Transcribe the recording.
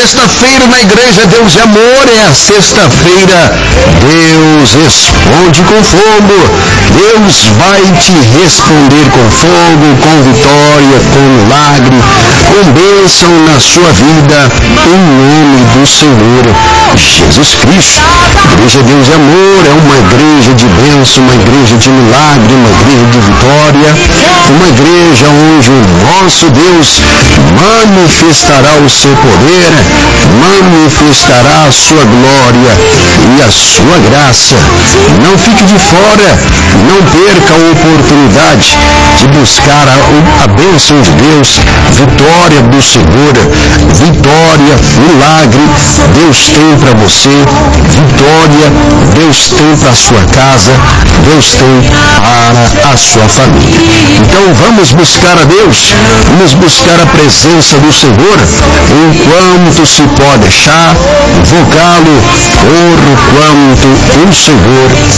sexta-feira na igreja Deus é Amor, é a sexta-feira. Deus responde com fogo. Deus vai te responder com fogo, com vitória, com milagre, com bênção na sua vida, em nome do Senhor Jesus Cristo. A igreja Deus é Amor é uma igreja de bênção, uma igreja de milagre, uma igreja de vitória, uma igreja onde o nosso Deus manifestará o seu poder, manifestará a sua glória e a sua graça. Não fique de fora, não perca a oportunidade de buscar a bênção de Deus, vitória do Senhor, vitória, milagre, Deus tem para você, vitória, Deus tem para a sua casa, Deus tem para a sua família. Então vamos buscar a Deus, vamos buscar a presença do Senhor, enquanto se pode achar, invocá-lo, por quanto o Senhor